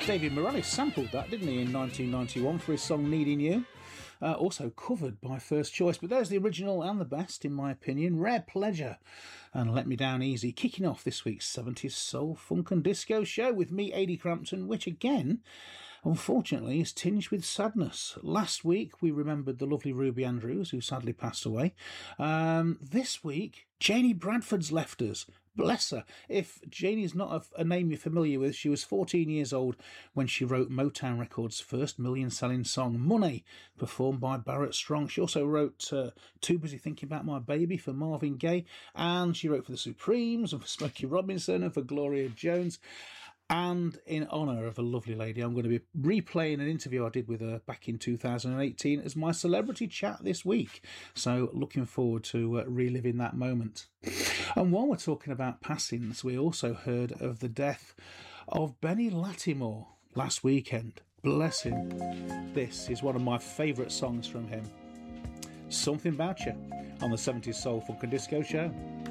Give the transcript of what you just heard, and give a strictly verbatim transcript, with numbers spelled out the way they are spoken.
David Morales sampled that, didn't he, in nineteen ninety-one for his song Needing You. Uh, also covered by First Choice, but there's the original and the best, in my opinion. Rare Pleasure and Let Me Down Easy, kicking off this week's seventies Soul, Funk and Disco show with me, Adi Crampton, which again, unfortunately, is tinged with sadness. Last week, we remembered the lovely Ruby Andrews, who sadly passed away. Um, this week, Janie Bradford's left us. Bless her. If Janie's not a, a name you're familiar with, she was fourteen years old when she wrote Motown Records' first million-selling song, Money, performed by Barrett Strong. She also wrote uh, Too Busy Thinking About My Baby for Marvin Gaye, and she wrote for the Supremes and for Smokey Robinson and for Gloria Jones. And in honour of a lovely lady, I'm going to be replaying an interview I did with her back in two thousand eighteen as my celebrity chat this week. So looking forward to uh, reliving that moment. And while we're talking about passings, we also heard of the death of Benny Lattimore last weekend. Bless him. This is one of my favourite songs from him. Something About You on the seventies Soul Funk and Disco show.